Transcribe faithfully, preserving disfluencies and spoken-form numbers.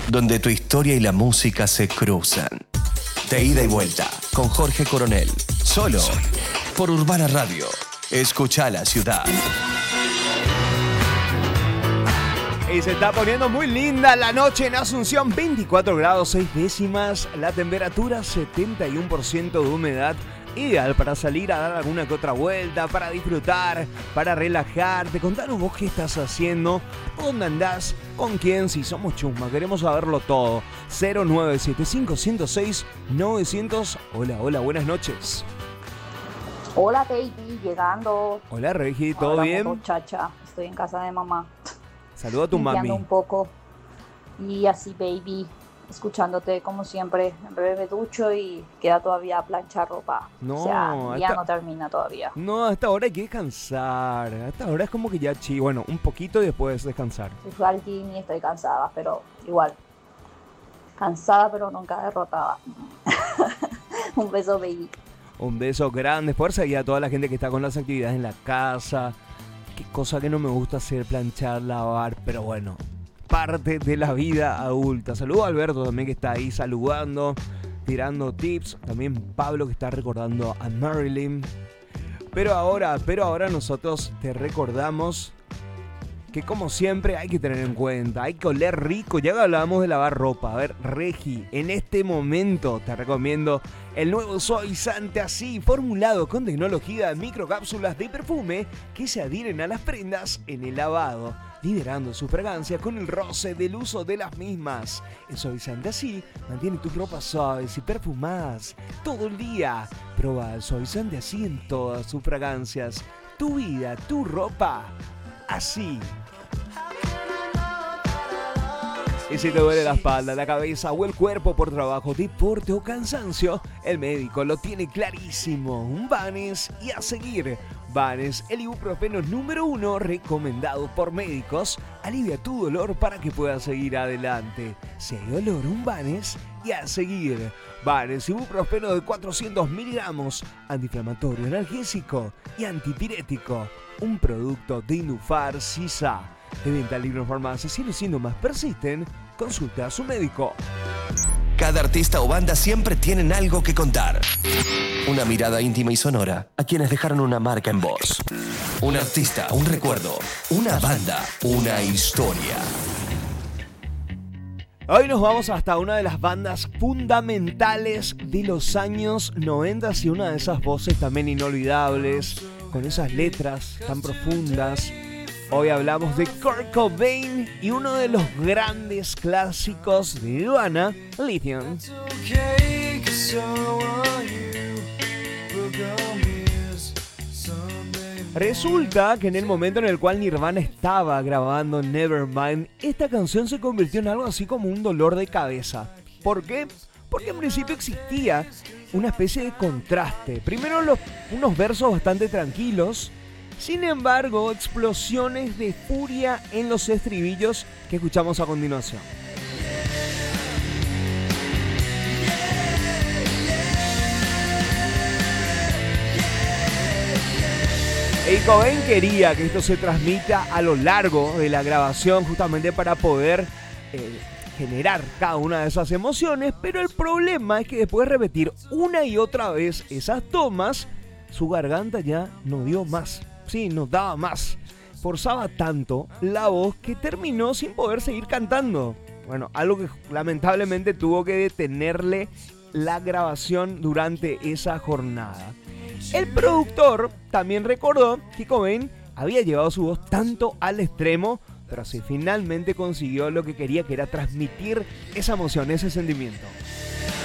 donde tu historia y la música se cruzan. De ida y vuelta, con Jorge Coronel. Solo por Urbana Radio. Escucha la ciudad. Y se está poniendo muy linda la noche en Asunción. veinticuatro grados seis décimas. La temperatura setenta y uno por ciento de humedad. Ideal para salir a dar alguna que otra vuelta, para disfrutar, para relajarte. Contanos vos qué estás haciendo, dónde andás, con quién, si somos chusma. Queremos saberlo todo. cero nueve siete cinco, uno cero seis, nueve cero cero. Hola, hola, buenas noches. Hola, baby, llegando. Hola, Regi, ¿todo Hola, bien? muchacha, estoy en casa de mamá. Saluda a tu mami. un poco. Y así, baby, escuchándote como siempre. En breve me ducho y queda todavía a planchar ropa. No, o sea, ya hasta... no termina todavía. No, hasta ahora hay que descansar. Hasta ahora es como que ya chi. Bueno, un poquito y después descansar. Soy fui al gym y estoy cansada, pero igual. Cansada, pero nunca derrotada. Un beso, baby. Un beso grande, fuerza y a toda la gente que está con las actividades en la casa. Qué cosa que no me gusta hacer, planchar, lavar, pero bueno, parte de la vida adulta. Saludo a Alberto también que está ahí saludando, tirando tips. También Pablo que está recordando a Marilyn. Pero ahora, pero ahora nosotros te recordamos que como siempre hay que tener en cuenta, hay que oler rico. Ya hablábamos de lavar ropa. A ver, Regi, en este momento te recomiendo el nuevo suavizante así, formulado con tecnología de microcápsulas de perfume que se adhieren a las prendas en el lavado, liberando su fragancia con el roce del uso de las mismas. El suavizante así mantiene tus ropas suaves y perfumadas todo el día. Proba el suavizante así en todas sus fragancias. Tu vida, tu ropa. Así. Y si te duele la espalda, la cabeza o el cuerpo por trabajo, deporte o cansancio, el médico lo tiene clarísimo. Un Vanes y a seguir. Vanes, el ibuprofeno número uno recomendado por médicos. Alivia tu dolor para que puedas seguir adelante. Si hay dolor, un Vanes y a seguir. Vanes, ibuprofeno de cuatrocientos miligramos, antiinflamatorio, analgésico y antipirético. Un producto de Indufar Sisa. De venta libre en farmacia. Si los síntomas persisten, consulte a su médico. Cada artista o banda siempre tienen algo que contar. Una mirada íntima y sonora a quienes dejaron una marca en vos. Un artista, un recuerdo, una banda, una historia. Hoy nos vamos hasta una de las bandas fundamentales de los años noventa y una de esas voces también inolvidables, con esas letras tan profundas. Hoy hablamos de Kurt Cobain y uno de los grandes clásicos de Nirvana, Lithium. Resulta que en el momento en el cual Nirvana estaba grabando Nevermind, esta canción se convirtió en algo así como un dolor de cabeza. ¿Por qué? Porque en principio existía una especie de contraste. Primero los, unos versos bastante tranquilos. Sin embargo, explosiones de furia en los estribillos que escuchamos a continuación. Y Cobain quería que esto se transmita a lo largo de la grabación justamente para poder eh, generar cada una de esas emociones, pero el problema es que después de repetir una y otra vez esas tomas, su garganta ya no dio más. Sí, nos daba más. Forzaba tanto la voz que terminó sin poder seguir cantando. Bueno, algo que lamentablemente tuvo que detenerle la grabación durante esa jornada. El productor también recordó que Cobain había llevado su voz tanto al extremo, pero sí finalmente consiguió lo que quería, que era transmitir esa emoción, ese sentimiento.